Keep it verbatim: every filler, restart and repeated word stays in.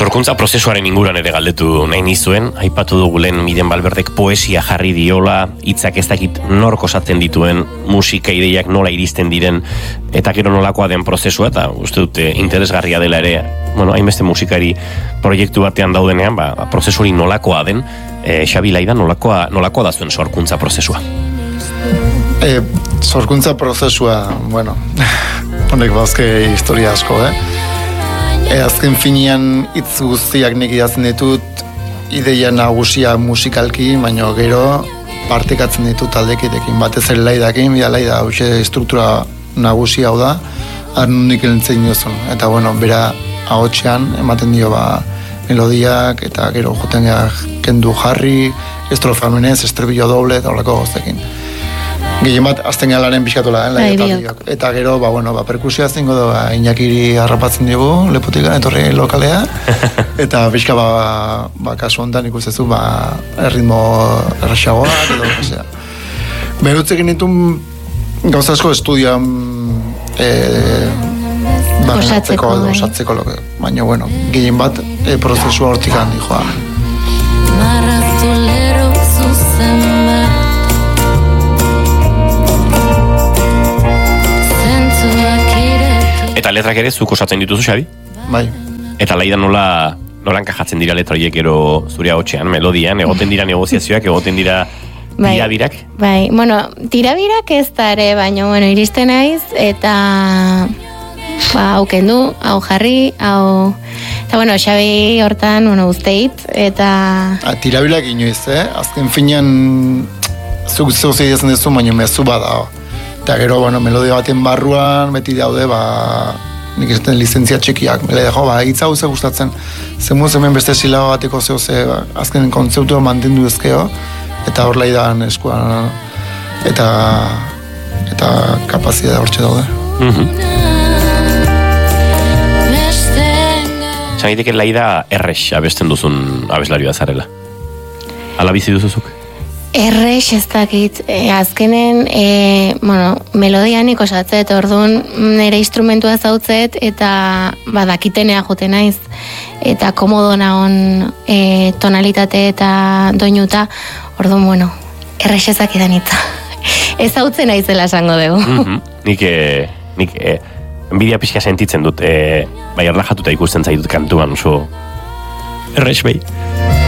Sorkuntza prozesuaren inguran ere galdetu nahi nizuen, aipatu dugu lehen Miren Valverdek poesia jarri diola, hitzak ez dakit nork osatzen dituen, musika ideiak nola iristen diren, eta gero nolakoa den prozesua, eta uste dute interesgarria dela ere, bueno, hainbeste musikari proiektu batean daudenean, ba, prozesu hori nolakoa den, e, Xabi Laida, nolakoa, nolakoa da zuen sorkuntza prozesua? E, sorkuntza prozesua, bueno, honek bazke historia asko, eh? E, azken finean hitz guztiak nik idazten ditut, ideia nagusia musikalki, baina gero partekatzen ditut taldekitekin, batez ere Laidakin, bida Laida hauxe struktura nagusia hau da, arnundik elintzen diozun, eta bueno, bera ahotsean ematen dio ba melodiak, eta gero joten kendu jarri, estrofa menez, estribillo doble, eta horreko goztekin. Gehien bat, azten galaren pixkatola, eh, eta, eta gero, ba, bueno, ba, perkusioa zingo da, ba, Iñakiri harrapatzen dugu, lepotika, etorri lokalea, eta pixka, ba, ba, kasu honetan ikustezu, ba, erritmo erraxagoak, edo, osea. Berutzekin ditun, gauza asko estudioan, e, ba, osatzeko, edo, osatzeko, loke. Baina, bueno, gehien bat, e, prozesua hortik handi, joa. Eta letrak ere zuk osatzen dituzu, Xabi? Bai. Eta Laida nola, nola enkajatzen dira letra horiek ero zure hotxean, melodian, egoten dira negoziazioak, egoten dira tirabirak? Bai, bueno, tirabirak ez da ere, baina, bueno, iristen naiz, eta ba, hau kendu, hau jarri, hau... Eta, bueno, Xabi hortan, bueno, uzteit, eta... A, tirabirak inoiz, eh? Azken finean, zuk zuzei dezen dezu, baina mezu bada, eta gero, bueno, melodia baten barruan, beti daude, ba, nik esaten lizentzia txekiak, melodia, jo, ba, hitz hau ze gustatzen, zemuz hemen beste silaba bateko zeo ze, ba, azken kontzeptua mantendu ezkeo, eta hor Laidan eskuan, eta, eta kapazidea hortxe daude. Mm-hmm. Zagiteke Laida errex abesten duzun abeslari bazarela. Ala bizi duzuzuk? Errex ez dakit, e, azkenen, e, bueno, melodianik osatzet, orduan nire instrumentua zautzet, eta badakitenea jote naiz, eta komodo nagon e, tonalitate eta doinuta, orduan, bueno, errex ez dakidan itza. Ez hautzen naizela esango dugu. Mm-hmm. Nik, e, nik e, enbidia pixka sentitzen dut, e, bai erlajatuta ikusten zaitut kantuan, oso errex behi.